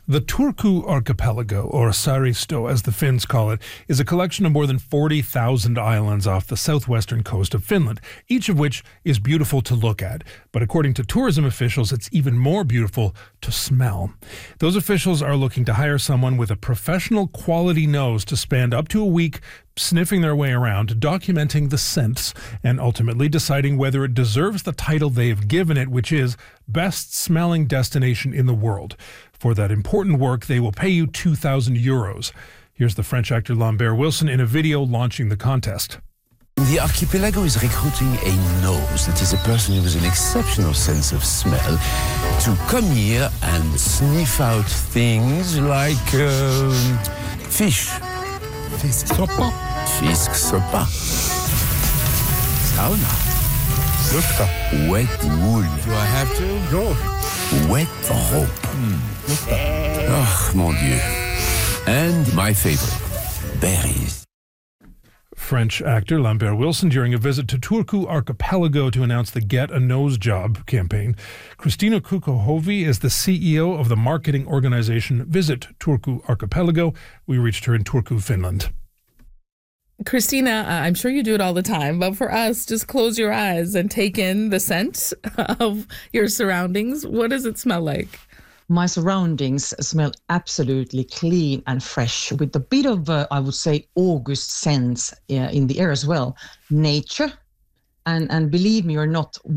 The Turku Archipelago, or Saaristo as the Finns call it, is a collection of more than 40,000 islands off the southwestern coast of Finland, each of which is beautiful to look at. But according to tourism officials, it's even more beautiful to smell. Those officials are looking to hire someone with a professional quality nose to spend up to a week sniffing their way around, documenting the scents, and ultimately deciding whether it deserves the title they've given it, which is Best Smelling Destination in the World. For that important work, they will pay you €2,000. Here's the French actor Lambert Wilson in a video launching the contest. The archipelago is recruiting a nose, that is a person with an exceptional sense of smell, to come here and sniff out things like fish. Fisksopa. Fisksopa. Sauna. Lufta. Wet wool. Do I have to? Go. Wet rope. Oh, mon Dieu. And my favorite, berries. French actor Lambert Wilson during a visit to Turku Archipelago to announce the Get a Nose Job campaign. Kristina Kukkohovi is the CEO of the marketing organization Visit Turku Archipelago. We reached her in Turku, Finland. Kristina, I'm sure you do it all the time, but for us, just close your eyes and take in the scent of your surroundings. What does it smell like? My surroundings smell absolutely clean and fresh, with a bit of, I would say, August scents in the air as well. Nature, and believe me or not,